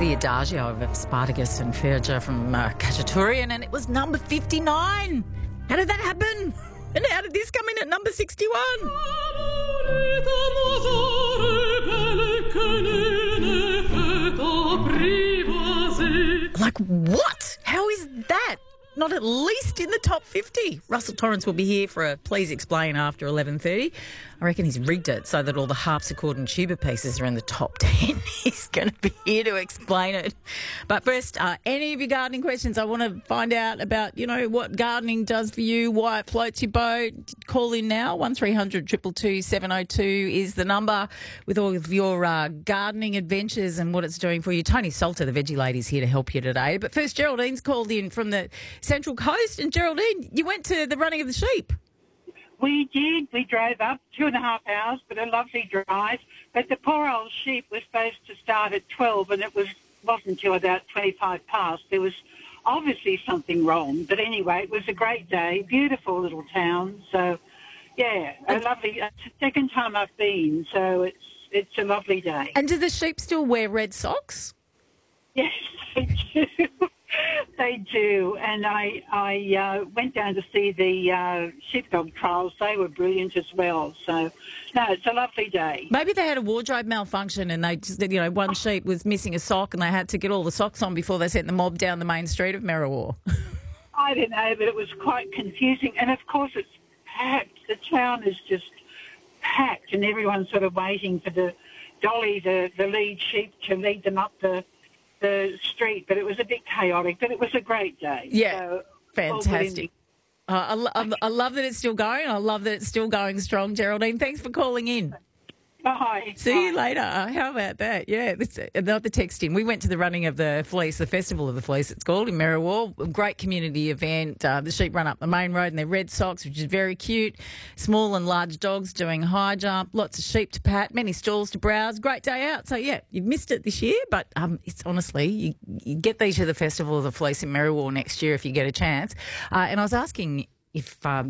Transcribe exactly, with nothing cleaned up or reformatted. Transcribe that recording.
the Adagio of Spartacus and Fergia from uh, Khachaturian, and it was number fifty-nine. How did that happen? And how did this come in at number sixty-one? Like, what? How is that not at least in the top fifty? Russell Torrance will be here for a Please Explain after eleven thirty. I reckon he's rigged it so that all the harpsichord and tuba pieces are in the top ten. He's going to be here to explain it. But first, uh, any of your gardening questions, I want to find out about, you know, what gardening does for you, why it floats your boat. Call in now. one three hundred two two two seven oh two is the number with all of your uh, gardening adventures and what it's doing for you. Tony Salter, the veggie lady's here to help you today. But first, Geraldine's called in from the Central Coast. And Geraldine, you went to the running of the sheep. We did. We drove up two and a half hours, but a lovely drive. But the poor old sheep was supposed to start at twelve, and it was, wasn't until about twenty-five past. There was obviously something wrong. But anyway, it was a great day, beautiful little town. So, yeah, a lovely, it's the second time I've been, so it's it's a lovely day. And do the sheep still wear red socks? Yes, they do. They do, and I I uh, went down to see the uh, sheepdog trials. They were brilliant as well. So, no, it's a lovely day. Maybe they had a wardrobe malfunction and they just, you know, one sheep was missing a sock and they had to get all the socks on before they sent the mob down the main street of Merriwa. I don't know, but it was quite confusing. And, of course, it's packed. The town is just packed and everyone's sort of waiting for the dolly, the, the lead sheep, to lead them up the the street, but it was a bit chaotic, but it was a great day. Yeah, so, fantastic. Uh, I, lo- I love that it's still going. I love that it's still going strong, Geraldine. Thanks for calling in. Bye. See Bye. you later. How about that? Yeah, this, another text in. We went to the running of the Fleece, the Festival of the Fleece, it's called, in Merriwa. Great community event. Uh, the sheep run up the main road in their red socks, which is very cute. Small and large dogs doing high jump. Lots of sheep to pat. Many stalls to browse. Great day out. So, yeah, you've missed it this year, but um, it's honestly, you, you get these to the Festival of the Fleece in Merriwa next year if you get a chance. Uh, and I was asking if... Um,